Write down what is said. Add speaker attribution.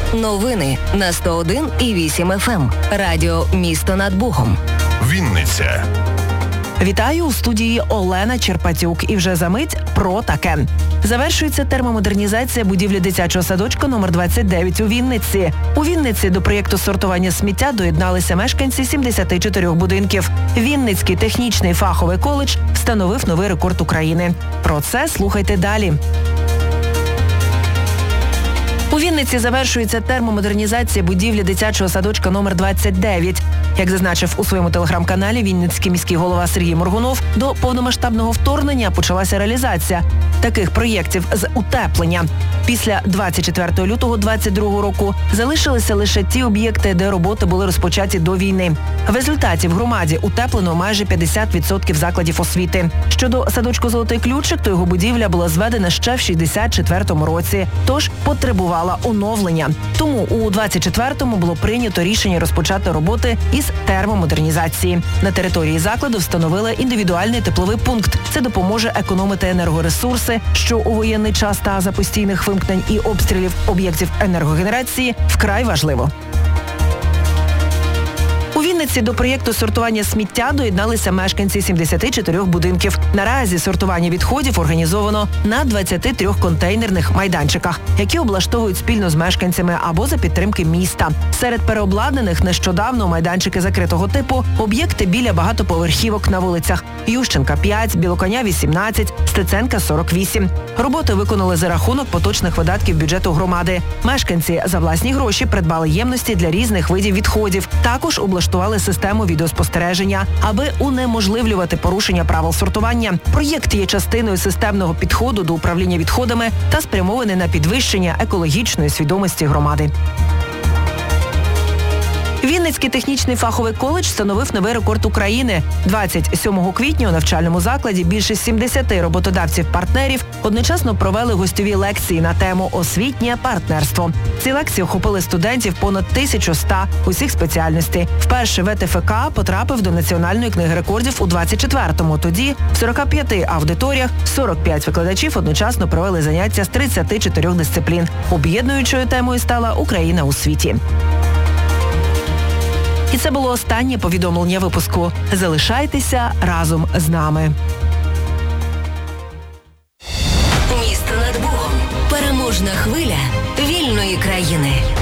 Speaker 1: Новини на 101,8 FM. Радіо «Місто над Богом».
Speaker 2: Вінниця.
Speaker 3: Вітаю, у студії Олена Черпатюк. І вже за мить про таке. Завершується термомодернізація будівлі дитячого садочка номер 29 у Вінниці. У Вінниці до проєкту сортування сміття доєдналися мешканці 74 будинків. Вінницький технічний фаховий коледж встановив новий рекорд України. Про це слухайте далі. У Вінниці завершується термомодернізація будівлі дитячого садочка номер 29. Як зазначив у своєму телеграм-каналі Вінницький міський голова Сергій Моргунов, до повномасштабного вторгнення почалася реалізація таких проєктів з утеплення. Після 24 лютого 2022 року залишилися лише ті об'єкти, де роботи були розпочаті до війни. В результаті в громаді утеплено майже 50% закладів освіти. Щодо садочку «Золотий ключик», то його будівля була зведена ще в 64-му році, тож потребувала оновлення. Тому у 24-му було прийнято рішення розпочати роботи із термомодернізації. На території закладу встановили індивідуальний тепловий пункт. Це допоможе економити енергоресурси, що у воєнний час та за постійних вимкнень і обстрілів об'єктів енергогенерації вкрай важливо. У Вінниці до проєкту сортування сміття доєдналися мешканці 74 будинків. Наразі сортування відходів організовано на 23 контейнерних майданчиках, які облаштовують спільно з мешканцями або за підтримки міста. Серед переобладнаних нещодавно майданчики закритого типу, об'єкти біля багатоповерхівок на вулицях Ющенка 5, Білоконя 18, Стеценка 48. Роботи виконали за рахунок поточних видатків бюджету громади. Мешканці за власні гроші придбали ємності для різних видів відходів. Також облаштували систему відеоспостереження, аби унеможливлювати порушення правил сортування. Проєкт є частиною системного підходу до управління відходами та спрямований на підвищення екологічної свідомості громади. Вінницький технічний фаховий коледж встановив новий рекорд України. 27 квітня у навчальному закладі більше 70 роботодавців-партнерів одночасно провели гостьові лекції на тему «Освітнє партнерство». Ці лекції охопили студентів понад 1100 усіх спеціальностей. Вперше ВТФК потрапив до Національної книги рекордів у 24-му. Тоді в 45 аудиторіях 45 викладачів одночасно провели заняття з 34 дисциплін. Об'єднуючою темою стала «Україна у світі». І це було останнє повідомлення випуску. Залишайтеся разом з нами.
Speaker 1: Місто над Богом. Переможна хвиля вільної країни.